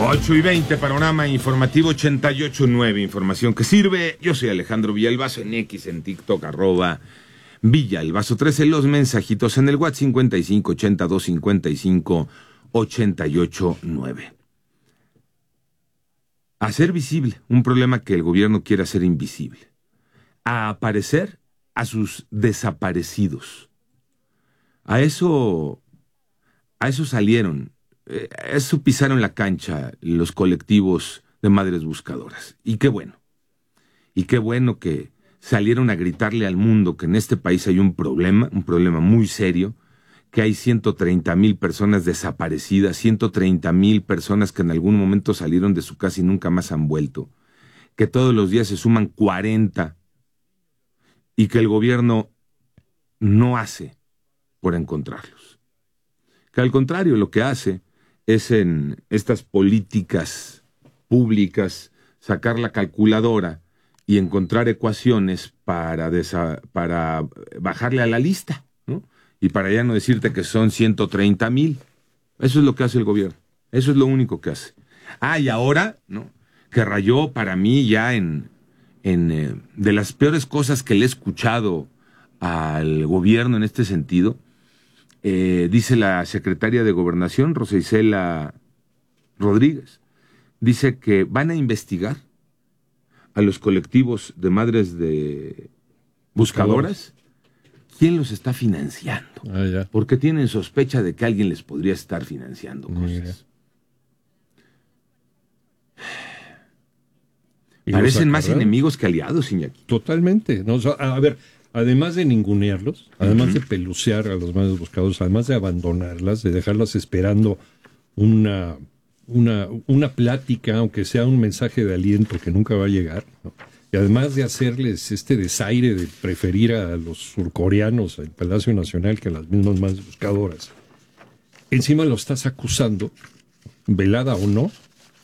8:20, panorama informativo 88.9, información que sirve. Yo soy Alejandro Villalbazo, en X, en TikTok, @Villalbazo 13, los mensajitos en el WhatsApp 5580-255-889. Hacer visible un problema que el gobierno quiere hacer invisible. A aparecer a sus desaparecidos. A eso salieron. Eso pisaron la cancha los colectivos de madres buscadoras. Y qué bueno. Y qué bueno que salieron a gritarle al mundo que en este país hay un problema muy serio, que hay 130,000 personas desaparecidas, 130,000 personas que en algún momento salieron de su casa y nunca más han vuelto, que todos los días se suman 40 y que el gobierno no hace por encontrarlos. Que al contrario, lo que hace es en estas políticas públicas sacar la calculadora y encontrar ecuaciones para bajarle a la lista, ¿no? Y para ya no decirte que son 130,000. Eso es lo que hace el gobierno. Eso es lo único que hace. Y ahora, ¿no?, que rayó para mí ya de las peores cosas que le he escuchado al gobierno en este sentido. Dice la secretaria de Gobernación, Rosa Isela Rodríguez, dice que van a investigar a los colectivos de madres de buscadoras. ¿Quién los está financiando? Porque tienen sospecha de que alguien les podría estar financiando cosas. Parecen más enemigos que aliados, Iñaki. Totalmente. No, a ver, además de ningunearlos, además de pelucear a los madres buscadores, además de abandonarlas, de dejarlas esperando una plática, aunque sea un mensaje de aliento que nunca va a llegar, ¿no? Y además de hacerles este desaire de preferir a los surcoreanos al Palacio Nacional que a las mismas madres buscadoras, encima lo estás acusando, velada o no,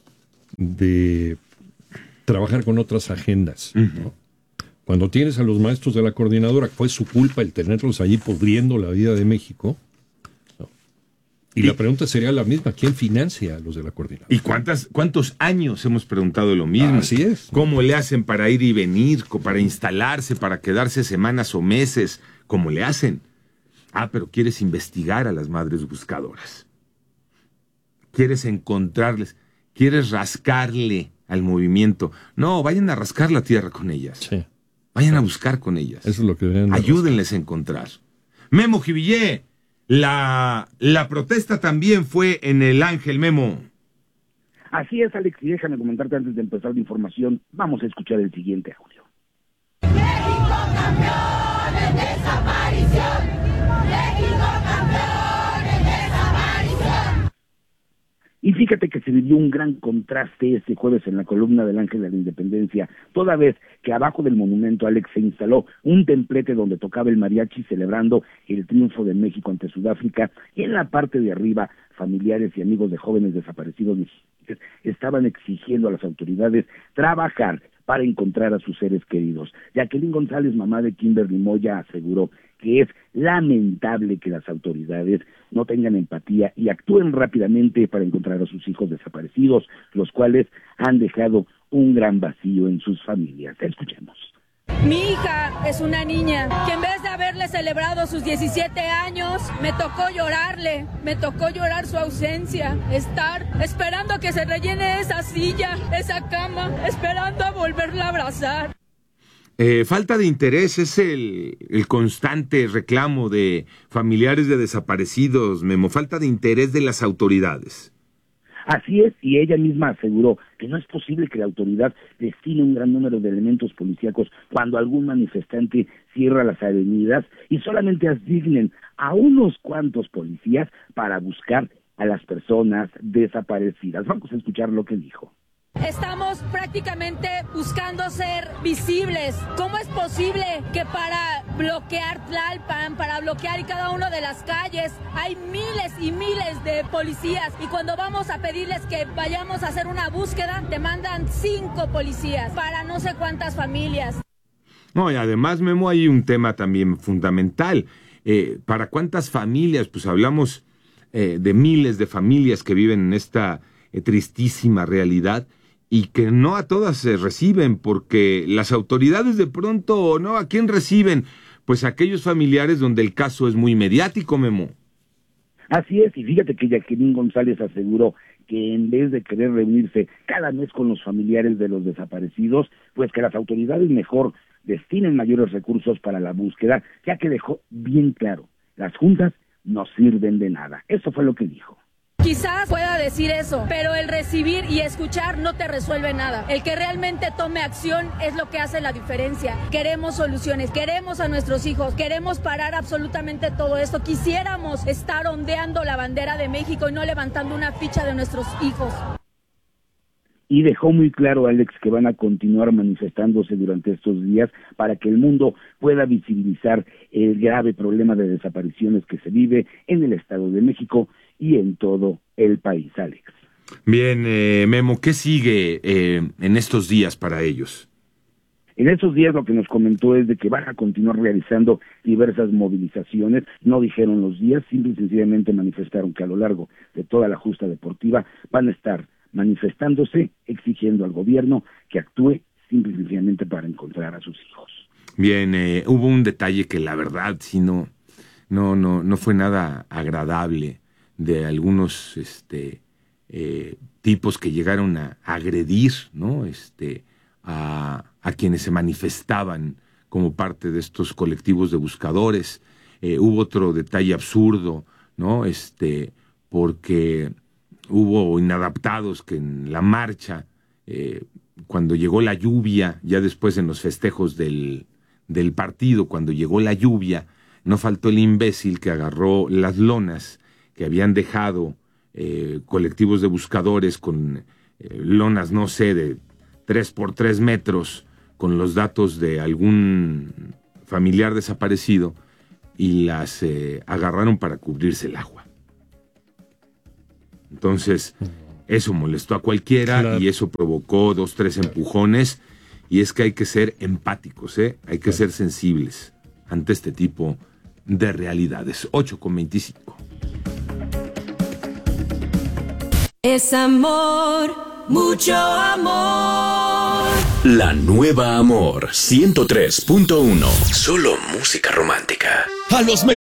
de trabajar con otras agendas, ¿no? Cuando tienes a los maestros de la coordinadora, fue su culpa el tenerlos allí pudriendo la vida de México, ¿no? Y la pregunta sería la misma: ¿quién financia a los de la coordinadora? ¿Y cuántos años hemos preguntado lo mismo? Así es. ¿Cómo le hacen para ir y venir, para instalarse, para quedarse semanas o meses? ¿Cómo le hacen? Pero quieres investigar a las madres buscadoras. Quieres encontrarles, quieres rascarle al movimiento. No, vayan a rascar la tierra con ellas. Sí. Vayan a buscar con ellas. Eso es lo que deberían. Ayúdenles a encontrar. Memo Jivillé, la protesta también fue en el Ángel, Memo. Así es, Alex, y déjame comentarte antes de empezar la información. Vamos a escuchar el siguiente audio. México campeón en desaparición. México campeón en desaparición. Y fíjate que se vivió un gran contraste este jueves en la columna del Ángel de la Independencia, toda vez que abajo del monumento, Alex, se instaló un templete donde tocaba el mariachi celebrando el triunfo de México ante Sudáfrica, y en la parte de arriba, familiares y amigos de jóvenes desaparecidos estaban exigiendo a las autoridades trabajar para encontrar a sus seres queridos. Jacqueline González, mamá de Kimberly Moya, aseguró que es lamentable que las autoridades no tengan empatía y actúen rápidamente para encontrar a sus hijos desaparecidos, los cuales han dejado un gran vacío en sus familias. Escuchemos. Mi hija es una niña que en vez de haberle celebrado sus 17 años, me tocó llorar su ausencia, estar esperando que se rellene esa silla, esa cama, esperando a volverla a abrazar. Falta de interés es el constante reclamo de familiares de desaparecidos, Memo. Falta de interés de las autoridades. Así es, y ella misma aseguró que no es posible que la autoridad destine un gran número de elementos policíacos cuando algún manifestante cierra las avenidas y solamente asignen a unos cuantos policías para buscar a las personas desaparecidas. Vamos a escuchar lo que dijo. Estamos prácticamente buscando ser visibles. ¿Cómo es posible que para bloquear Tlalpan, para bloquear cada una de las calles, hay miles y miles de policías? Y cuando vamos a pedirles que vayamos a hacer una búsqueda, te mandan 5 policías para no sé cuántas familias. No, y además, Memo, hay un tema también fundamental. ¿Para cuántas familias? Pues hablamos de miles de familias que viven en esta tristísima realidad y que no a todas se reciben, porque las autoridades de pronto, ¿no? ¿A quién reciben? Pues a aquellos familiares donde el caso es muy mediático, Memo. Así es, y fíjate que Jacqueline González aseguró que en vez de querer reunirse cada mes con los familiares de los desaparecidos, pues que las autoridades mejor destinen mayores recursos para la búsqueda, ya que dejó bien claro, las juntas no sirven de nada. Eso fue lo que dijo. Quizás pueda decir eso, pero el recibir y escuchar no te resuelve nada. El que realmente tome acción es lo que hace la diferencia. Queremos soluciones, queremos a nuestros hijos, queremos parar absolutamente todo esto. Quisiéramos estar ondeando la bandera de México y no levantando una ficha de nuestros hijos. Y dejó muy claro, Alex, que van a continuar manifestándose durante estos días para que el mundo pueda visibilizar el grave problema de desapariciones que se vive en el Estado de México y en todo el país, Alex. Bien, Memo, ¿qué sigue en estos días para ellos? En estos días lo que nos comentó es de que van a continuar realizando diversas movilizaciones, no dijeron los días, simple y sencillamente manifestaron que a lo largo de toda la justa deportiva van a estar manifestándose, exigiendo al gobierno que actúe simple y sencillamente para encontrar a sus hijos. Bien, hubo un detalle que la verdad sí no fue nada agradable, de algunos tipos que llegaron a agredir, ¿no? A quienes se manifestaban como parte de estos colectivos de buscadores. Hubo otro detalle absurdo, ¿no? Porque hubo inadaptados que en la marcha, cuando llegó la lluvia, ya después en los festejos del partido, cuando llegó la lluvia, no faltó el imbécil que agarró las lonas que habían dejado colectivos de buscadores con lonas, no sé, de 3 por 3 metros, con los datos de algún familiar desaparecido, y las agarraron para cubrirse el agua. Entonces, eso molestó a cualquiera, claro, y eso provocó 2, 3 empujones, y es que hay que ser empáticos, hay que ser sensibles ante este tipo de realidades. 8:25. Es amor, mucho amor. La nueva Amor 103.1. Solo música romántica. A los